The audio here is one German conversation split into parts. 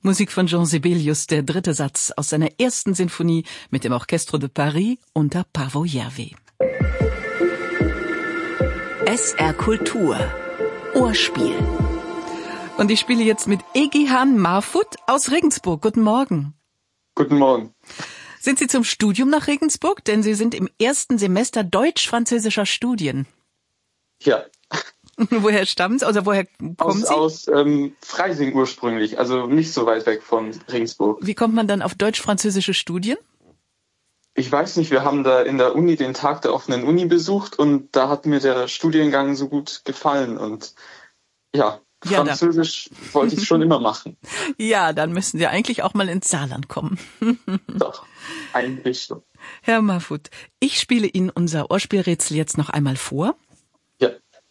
Musik von Jean Sibelius, der dritte Satz aus seiner ersten Sinfonie mit dem Orchestre de Paris unter Paavo Järvi. SR Kultur. Ohrspiel. Und ich spiele jetzt mit Egihan Mahfoud aus Regensburg. Guten Morgen. Guten Morgen. Sind Sie zum Studium nach Regensburg? Denn Sie sind im ersten Semester deutsch-französischer Studien. Ja. Woher stammen Sie? Also woher kommen Sie? Aus Freising ursprünglich, also nicht so weit weg von Regensburg. Wie kommt man dann auf deutsch-französische Studien? Ich weiß nicht, wir haben da in der Uni den Tag der offenen Uni besucht und da hat mir der Studiengang so gut gefallen und ja, Französisch wollte ich schon immer machen. Ja, dann müssen Sie eigentlich auch mal ins Saarland kommen. Doch, eigentlich so. Herr Mahfoud, ich spiele Ihnen unser Ohrspielrätsel jetzt noch einmal vor. Ja.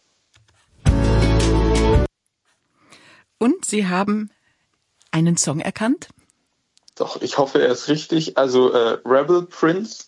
Und Sie haben einen Song erkannt? Doch, ich hoffe, er ist richtig. Also Rebel Prince.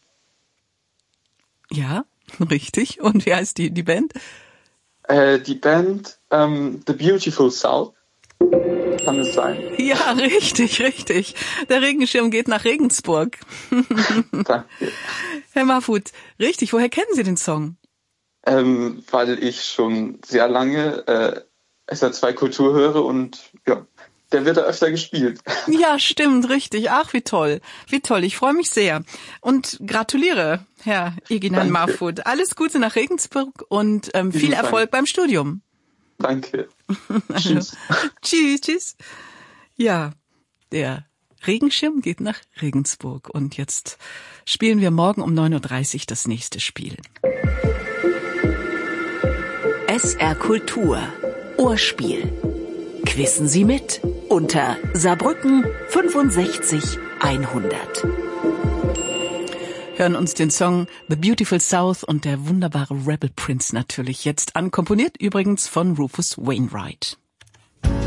Ja, richtig. Und wie heißt die Band? Die Band The Beautiful South. Kann es sein? Ja, richtig. Der Regenschirm geht nach Regensburg. Danke. Herr Mahfoud, richtig. Woher kennen Sie den Song? Weil ich schon sehr lange SR2 Kultur höre und ja, der wird da öfter gespielt. Ja, stimmt, richtig. Ach, wie toll. Wie toll, ich freue mich sehr. Und gratuliere, Herr Egihan Mahfoud. Alles Gute nach Regensburg und viel Erfolg beim Studium. Danke. Tschüss. Tschüss. Ja, der Regenschirm geht nach Regensburg. Und jetzt spielen wir morgen um 9:30 Uhr das nächste Spiel. SR Kultur. Ohrspiel. Quissen Sie mit unter Saarbrücken 65 100. Hören uns den Song The Beautiful South und der wunderbare Rebel Prince natürlich jetzt an, komponiert übrigens von Rufus Wainwright.